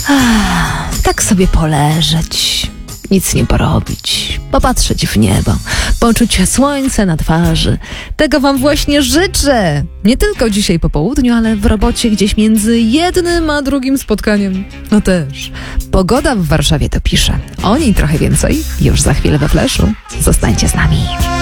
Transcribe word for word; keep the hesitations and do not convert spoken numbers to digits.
Ach, tak sobie poleżeć, nic nie porobić, popatrzeć w niebo, poczuć słońce na twarzy. Tego wam właśnie życzę. Nie tylko dzisiaj po południu, ale w robocie gdzieś między jednym a drugim spotkaniem. No też. Pogoda w Warszawie to pisze. O niej trochę więcej już za chwilę we Fleszu. Zostańcie z nami.